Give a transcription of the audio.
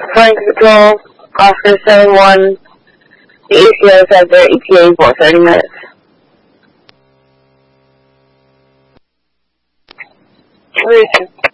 Flight Control, Oscar 7-1, the ACOs have their ETA for 30 minutes. Reason.